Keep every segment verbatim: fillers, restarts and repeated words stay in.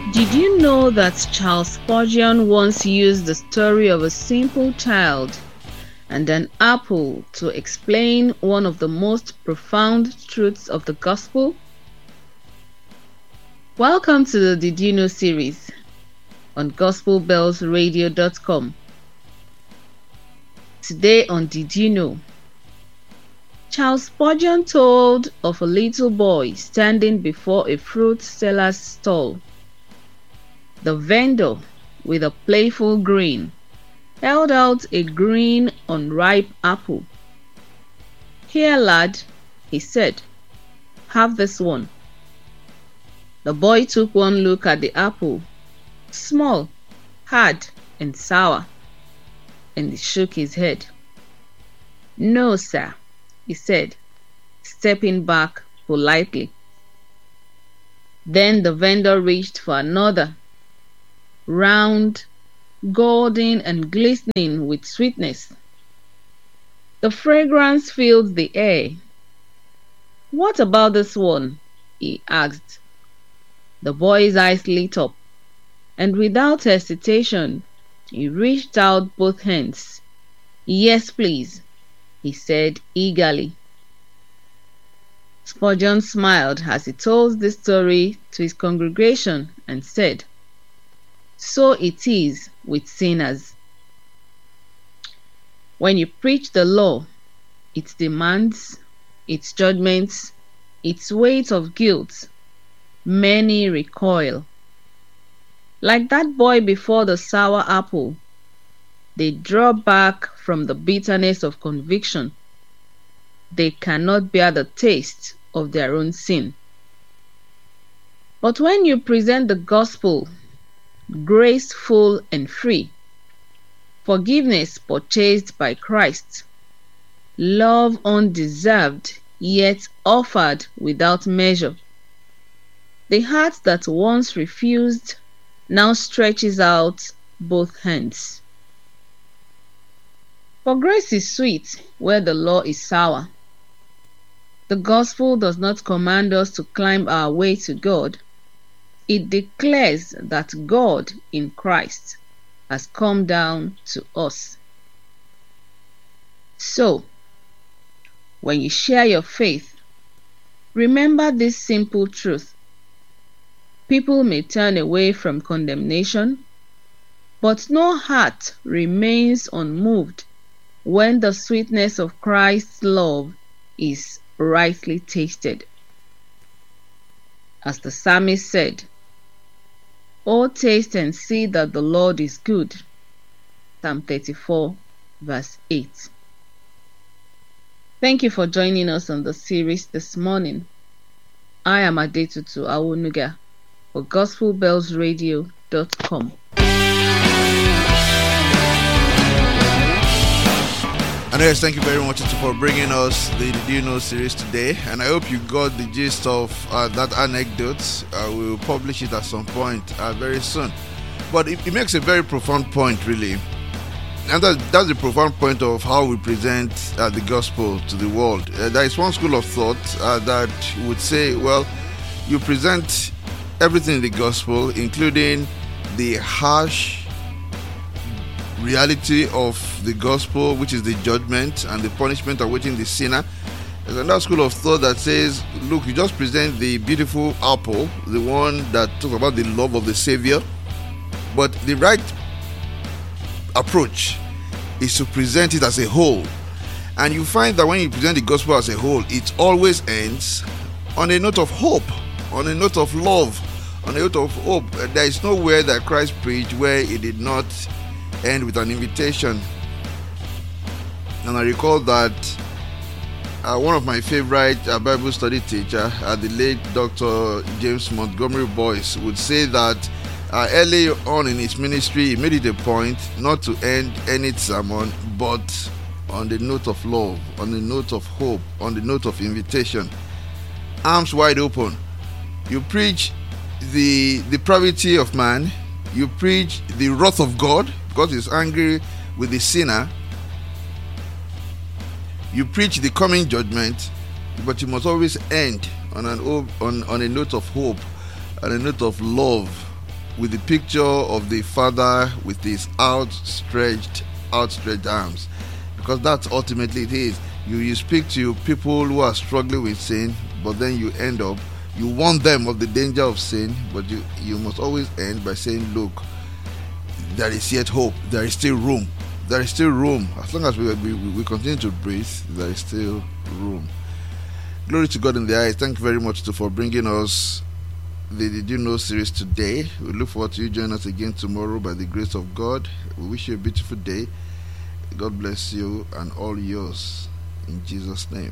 Did you know that Charles Spurgeon once used the story of a simple child and an apple to explain one of the most profound truths of the gospel? Welcome to the Did You Know series on gospel bells radio dot com. Today on Did You Know, Charles Spurgeon told of a little boy standing before a fruit seller's stall. The vendor, with a playful grin, held out a green, unripe apple. "Here, lad," he said, "have this one." The boy took one look at the apple, small, hard, and sour, and he shook his head. "No, sir," he said, stepping back politely. Then the vendor reached for another, round, golden, and glistening with sweetness. The fragrance filled the air. "What about this one?" he asked. The boy's eyes lit up, and without hesitation, he reached out both hands. "Yes, please," he said eagerly. Spurgeon smiled as he told this story to his congregation and said, "So it is with sinners. When you preach the law, its demands, its judgments, its weight of guilt, many recoil. Like that boy before the sour apple, they draw back from the bitterness of conviction. They cannot bear the taste of their own sin. But when you present the gospel, graceful and free, forgiveness purchased by Christ, love undeserved yet offered without measure, the heart that once refused now stretches out both hands. For grace is sweet where the law is sour. The gospel does not command us to climb our way to God. It declares that God in Christ has come down to us. So, when you share your faith, remember this simple truth. People may turn away from condemnation, but no heart remains unmoved when the sweetness of Christ's love is rightly tasted. As the psalmist said, "Oh, taste and see that the Lord is good." Psalm thirty-four, verse eight. Thank you for joining us on the series this morning. I am Adetutu Awonuga for gospel bells radio dot com. And yes, thank you very much for bringing us the Did You Know series today. And I hope you got the gist of uh, that anecdote. Uh, we will publish it at some point uh, very soon. But it, it makes a very profound point, really. And that, that's the profound point of how we present uh, the gospel to the world. Uh, there is one school of thought uh, that would say, well, you present everything in the gospel, including the harsh reality of the gospel, which is the judgment and the punishment awaiting the sinner. There's another school of thought that says, look, you just present the beautiful apple, the one that talks about the love of the Savior, but the right approach is to present it as a whole. And you find that when you present the gospel as a whole, it always ends on a note of hope, on a note of love, on a note of hope. There is nowhere that Christ preached where he did not end with an invitation. And I recall that uh, one of my favorite uh, Bible study teacher, uh, the late Doctor James Montgomery Boyce, would say that uh, early on in his ministry, he made it a point not to end any sermon, but on the note of love, on the note of hope, on the note of invitation. Arms wide open. You preach the depravity of man, you preach the wrath of God, God is angry with the sinner. You preach the coming judgment, but you must always end on an on, on a note of hope, on a note of love, with the picture of the Father with his outstretched, outstretched arms, because that's ultimately it is. You, you speak to people who are struggling with sin, but then you end up, you warn them of the danger of sin, but you, you must always end by saying, look, there is yet hope, there is still room, there is still room. As long as we, we, we continue to breathe, there is still room. Glory to God in the highest. Thank you very much too for bringing us the Did You Know series today. We look forward to you joining us again tomorrow by the grace of God. We wish you a beautiful day. God bless you and all yours. In Jesus' name.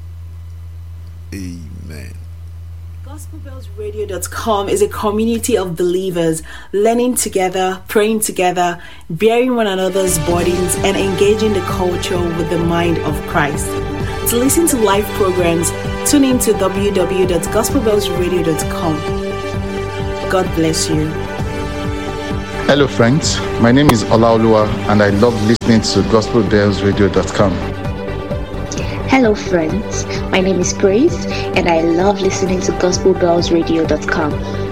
Amen. Gospel Bells Radio dot com is a community of believers learning together, praying together, bearing one another's burdens, and engaging the culture with the mind of Christ. To listen to live programs, tune in to w w w dot gospel bells radio dot com. God bless you. Hello friends, my name is Olaoluwa and I love listening to Gospel Bells Radio dot com. Hello friends, my name is Praise and I love listening to Gospel Bells Radio dot com.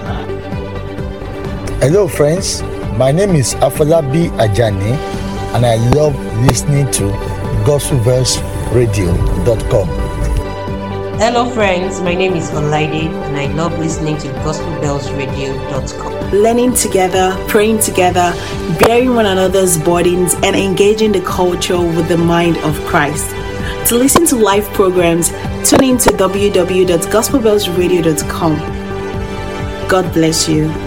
Hello friends, my name is Afolabi Ajani and I love listening to Gospel Bells Radio dot com. Hello friends, my name is Olaide and I love listening to Gospel Bells Radio dot com. Learning together, praying together, bearing one another's burdens, and engaging the culture with the mind of Christ. To listen to live programs, tune in to w w w dot gospel bells radio dot com. God bless you.